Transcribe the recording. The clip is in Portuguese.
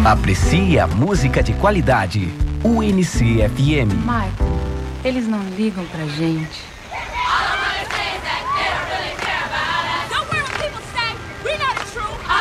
Aprecie a música de qualidade. UNC-FM. Michael, eles não ligam pra gente. Don't worry what people say. We know the truth.